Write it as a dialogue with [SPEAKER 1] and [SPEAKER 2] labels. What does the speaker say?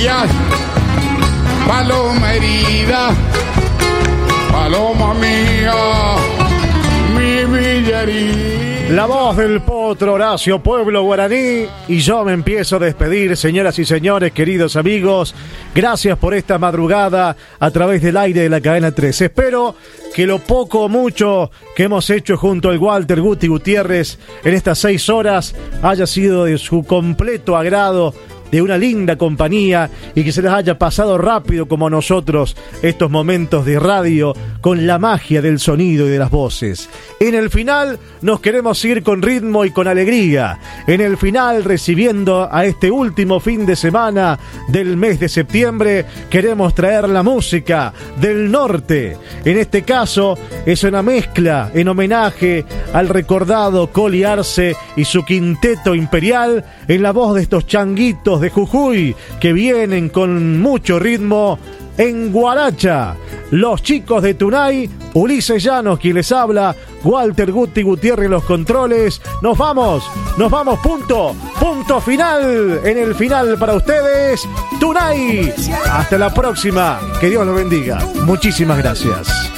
[SPEAKER 1] rodillas, paloma herida, paloma mía, mi Villarín.
[SPEAKER 2] La voz del potro Horacio Pueblo Guaraní, y yo me empiezo a despedir, señoras y señores, queridos amigos. Gracias por esta madrugada a través del aire de la cadena 3. Espero que lo poco o mucho que hemos hecho junto al Walter Guti Gutiérrez en estas 6 horas haya sido de su completo agrado, de una linda compañía, y que se les haya pasado rápido como a nosotros estos momentos de radio con la magia del sonido y de las voces. En el final nos queremos ir con ritmo y con alegría. En el final, recibiendo a este último fin de semana del mes de septiembre, queremos traer la música del norte. En este caso es una mezcla en homenaje al recordado Coli Arce y su quinteto imperial, en la voz de estos changuitos de Jujuy que vienen con mucho ritmo en guaracha. Los chicos de Tunay, Ulises Llanos quien les habla, Walter Guti Gutiérrez en los controles. Nos vamos, punto final. En el final para ustedes, Tunay. Hasta la próxima, que Dios los bendiga. Muchísimas gracias.